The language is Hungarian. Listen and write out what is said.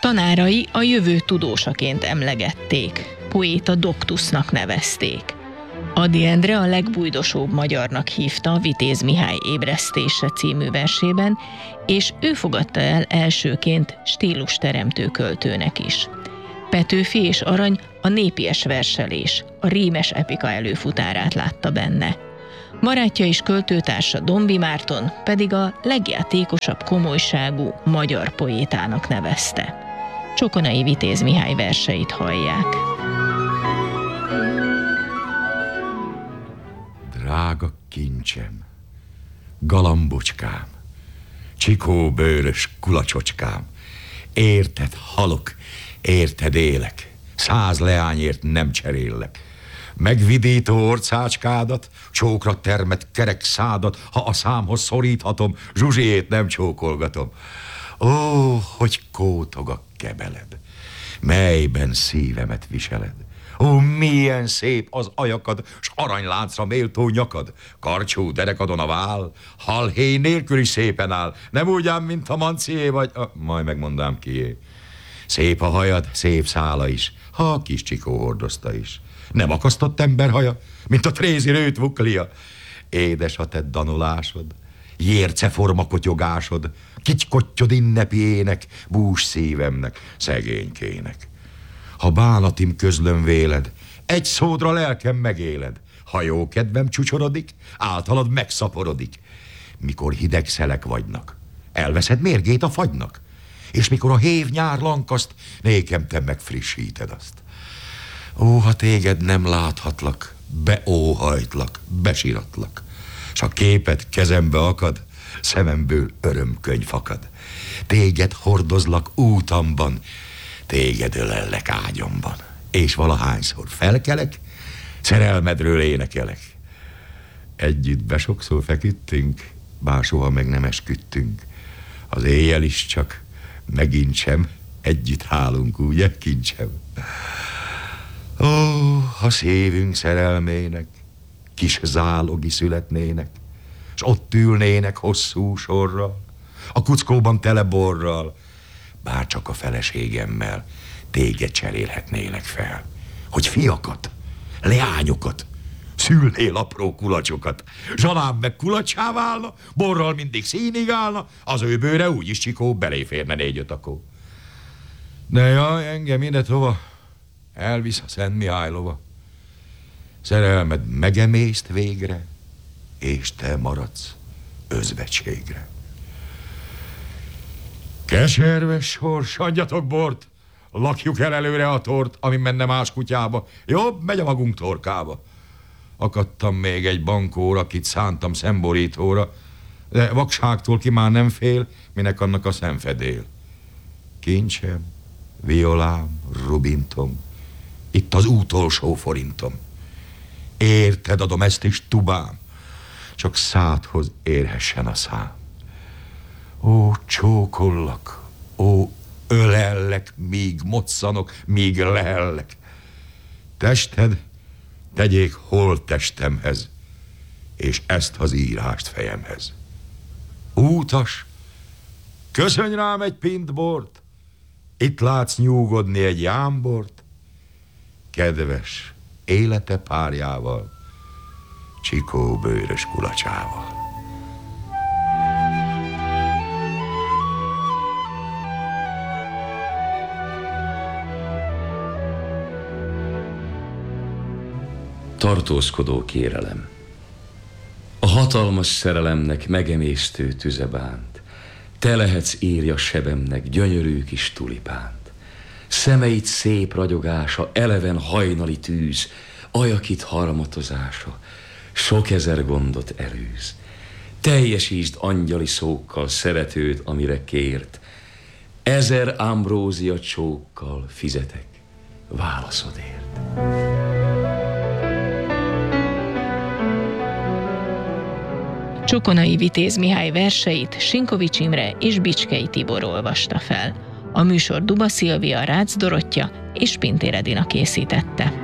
Tanárai a jövő tudósaként emlegették, poéta doktusnak nevezték. Ady Endre a legbújdosóbb magyarnak hívta Vitéz Mihály Ébresztése című versében, és ő fogadta el elsőként stílusteremtő költőnek is. Petőfi és Arany a népies verselés, a rímes epika előfutárát látta benne. Barátja és költőtársa Domby Márton pedig a legjátékosabb komolyságú magyar poétának nevezte. Csokonai Vitéz Mihály verseit hallják. Drága kincsem, galambocskám, csikóbőrös kulacsocskám, érted halok, érted élek, 100 leányért nem cseréllek. Megvidító orcácskádat, csókra termett kerek szádat, ha a számhoz szoríthatom, Zsuzsiét nem csókolgatom. Ó, hogy kótog a kebeled, melyben szívemet viseled. Ó, milyen szép az ajakad, s aranyláncra méltó nyakad, karcsú derekadon a vál, halhéj nélkül is szépen áll, nem úgy ám, mint a mancié vagy, majd megmondám kié. Szép a hajad, szép szála is, ha a kis csikó hordozta is. Nem akasztott emberhaja, mint a trézi rőt vuklia. Édes a te danolásod, jérceforma kotyogásod, kitykotyod ünnepi ének, bús szívemnek, szegénykének. Ha bánatim közlöm véled, egy szódra lelkem megéled. Ha jó kedvem csúcsorodik, általad megszaporodik. Mikor hideg szelek vagynak, elveszed mérgét a fagynak, és mikor a hév nyár lankaszt, nékem te megfrissíted azt. Ó, ha téged nem láthatlak, beóhajtlak, besiratlak, s a képed kezembe akad, szememből örömkönyv fakad. Téged hordozlak útamban, téged ölellek ágyamban, és valahányszor felkelek, szerelmedről énekelek. Együtt besokszor feküdtünk, bár soha meg nem esküdtünk. Az éjjel is csak megint sem, együtt hálunk, ugye, kincsem? Ó, ha szívünk szerelmének kis zálogi születnének, s ott ülnének hosszú sorral, a kuckóban tele borral, bár csak a feleségemmel téged cserélhetnének fel, hogy fiakat, leányokat, szülnél apró kulacsokat, zsalám meg kulacsá válna, borral mindig színig állna, az ő bőre úgyis csikó, beléférne 4-5 akó. De jaj, engem ide tova, elvisz a Szent Mihály lova. Szerelmed megemészt végre, és te maradsz özvegységre. Keserves sors, adjatok bort, lakjuk el előre a tort, ami menne más kutyába, jobb megy a magunk torkába. Akadtam még egy bankóra, akit szántam szemborítóra, de vakságtól ki már nem fél, minek annak a szemfedél. Kincsem, violám, rubintom, itt az utolsó forintom. Érted adom ezt is tubám, csak szádhoz érhessen a szám. Ó, csókollak, ó, ölellek, míg moccanok, míg lehellek. Tested tegyék holttestemhez, és ezt az írást fejemhez. Útas, köszönj rám egy pint bort, itt látsz nyugodni egy jámbort, kedves élete párjával, csikó bőrös kulacsával. Tartózkodó kérelem. A hatalmas szerelemnek megemésztő tüze bánt, te lehetsz írja sebemnek, gyönyörű kis tulipánt. Szemeit szép ragyogása, eleven hajnali tűz, ajakit harmatozása, sok ezer gondot elűz. Teljesítsd angyali szókkal szeretőt, amire kért, 1000 ambrózia csókkal fizetek válaszodért. Csokonai Vitéz Mihály verseit Sinkovics Imre és Bicskei Tibor olvasta fel. A műsor Duba Szilvia, Rácz Dorottya és Pintér Edina készítette.